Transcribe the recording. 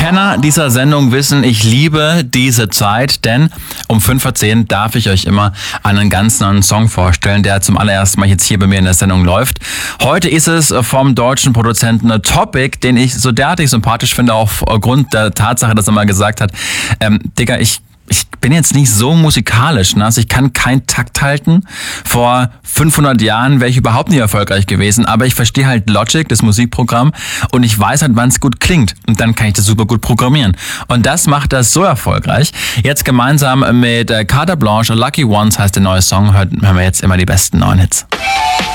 Kenner dieser Sendung wissen, ich liebe diese Zeit, denn um 5:10 darf ich euch immer einen ganz neuen Song vorstellen, der zum allerersten Mal jetzt hier bei mir in der Sendung läuft. Heute ist es vom deutschen Produzenten Topic, den ich so derartig sympathisch finde, aufgrund der Tatsache, dass er mal gesagt hat, Digga, ich bin jetzt nicht so musikalisch, ne? Also ich kann keinen Takt halten. Vor 500 Jahren wäre ich überhaupt nicht erfolgreich gewesen, aber ich verstehe halt Logic, das Musikprogramm, und ich weiß halt, wann es gut klingt. Und dann kann ich das super gut programmieren. Und das macht das so erfolgreich. Jetzt gemeinsam mit Carte Blanche, Lucky Ones heißt der neue Song, hören wir jetzt immer die besten neuen Hits.